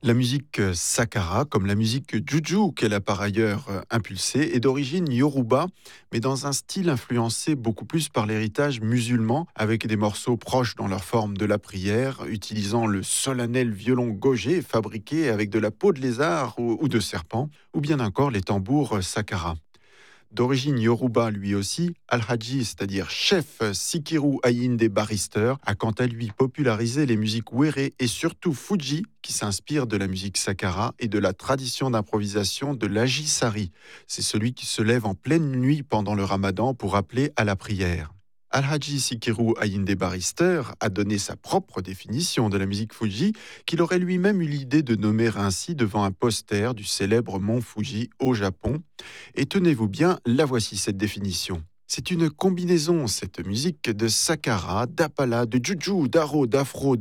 La musique Sakara, comme la musique Juju qu'elle a par ailleurs impulsée, est d'origine yoruba, mais dans un style influencé beaucoup plus par l'héritage musulman, avec des morceaux proches dans leur forme de la prière, utilisant le solennel violon gogé fabriqué avec de la peau de lézard ou de serpent, ou bien encore les tambours Sakara. D'origine yoruba lui aussi, Al-Hadji, c'est-à-dire chef Sikiru Ayinde Barrister, a quant à lui popularisé les musiques wéré et surtout fuji, qui s'inspirent de la musique sakara et de la tradition d'improvisation de l'ajisari. C'est celui qui se lève en pleine nuit pendant le ramadan pour appeler à la prière. Al-Hadji Sikiru Ayinde Barrister a donné sa propre définition de la musique Fuji, qu'il aurait lui-même eu l'idée de nommer ainsi devant un poster du célèbre mont Fuji au Japon. Et tenez-vous bien, la voici cette définition. C'est une combinaison, cette musique, de sakara, d'apala, de juju, d'aro, d'afro,